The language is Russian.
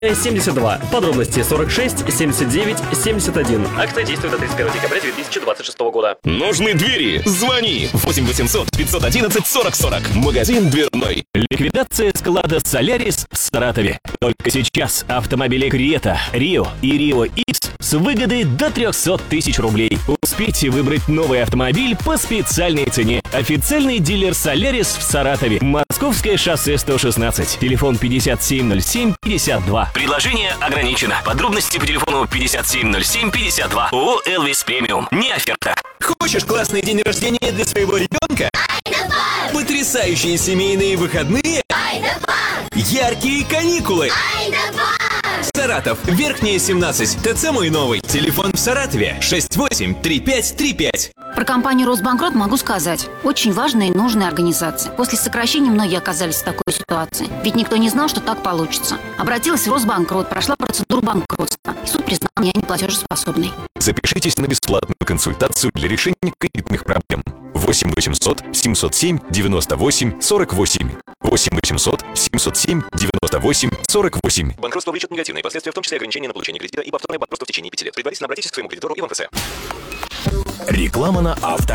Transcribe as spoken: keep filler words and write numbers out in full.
семьдесят два. Подробности сорок шесть семьдесят девять семьдесят один. Акция действует до тридцать первого декабря две тысячи двадцать шестого года. Нужны двери? Звони восемь восемьсот пятьсот одиннадцать сорок сорок. Магазин дверной. Ликвидация склада «Солярис» в Саратове. Только сейчас автомобили Крета, Рио и Рио Икс с выгодой до триста тысяч рублей. Успейте выбрать новый автомобиль по специальной цене. Официальный дилер «Солярис» в Саратове. Московское шоссе сто шестнадцать. Телефон пятьдесят семь ноль семь пятьдесят два. Предложение ограничено. Подробности по телефону пятьдесят семь ноль семь пятьдесят два. ООО «Элвис Премиум». Не оферта. Хочешь классный день рождения для своего ребенка? Потрясающие семейные выходные? Яркие каникулы? Саратов, Верхняя семнадцать, ТЦ «Мой новый». Телефон в Саратове шесть восемь три пять три пять. Про компанию «Росбанкрот» могу сказать. Очень важная и нужная организация. После сокращения многие оказались в такой ситуации. Ведь никто не знал, что так получится. Обратилась в Росбанкрот, прошла процедуру банкротства. И суд признал меня неплатежеспособной. Запишитесь на бесплатную консультацию для решения кредитных проблем. восемь восемьсот семьсот семь девяносто восемь сорок восемь. восемь восемьсот семьсот семь девяносто восемь сорок восемь. Банкротство влечет негативные последствия, в том числе ограничения на получение кредита и повторное банкротство в течение пяти лет. Предварительно обратитесь к своему кредитору и в МФЦ. Реклама на авто.